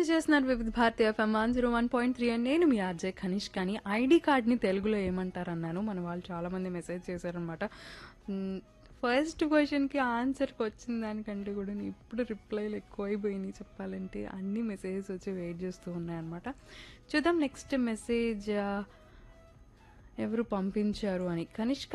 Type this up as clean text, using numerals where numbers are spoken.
చేస్తున్నారు వివిధ భారతి ఎఫ్ఎం 101.3 అని నేను మీ ఆర్జే కనిష్. కానీ ఐడి కార్డ్ని తెలుగులో ఏమంటారు అన్నాను. మన వాళ్ళు చాలా మంది మెసేజ్ చేశారనమాట. ఫస్ట్ క్వశ్చన్కి ఆన్సర్కి వచ్చిన దానికంటే కూడా ఇప్పుడు రిప్లైలు ఎక్కువైపోయినాయి చెప్పాలంటే. అన్ని మెసేజెస్ వచ్చి వెయిట్ చేస్తూ ఉన్నాయన్నమాట. చూద్దాం నెక్స్ట్ మెసేజ్ ఎవరు పంపించారు అని. కనిష్క